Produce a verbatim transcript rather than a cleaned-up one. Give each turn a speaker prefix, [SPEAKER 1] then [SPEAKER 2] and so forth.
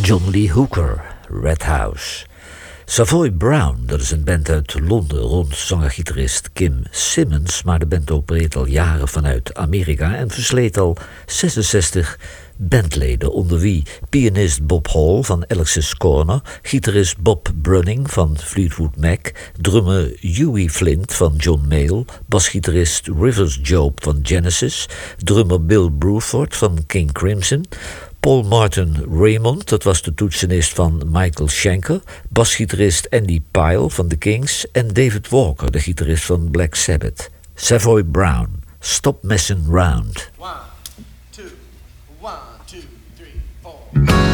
[SPEAKER 1] John Lee Hooker, Red House. Savoy Brown, dat is een band uit Londen rond zanger-gitarist Kim Simmons, maar de band opereert al jaren vanuit Amerika en versleet al zesenzestig bandleden, onder wie pianist Bob Hall van Alex's Corner, gitarist Bob Brunning van Fleetwood Mac, drummer Huey Flint van John Mayall, basgitarist Rivers Job van Genesis, drummer Bill Bruford van King Crimson, Paul Martin Raymond, dat was de toetsenist van Michael Schenker, basgitarist Andy Pyle van The Kings en David Walker, de gitarist van Black Sabbath. Savoy Brown, Stop Messin' Round.
[SPEAKER 2] One, two, one, two, three, four.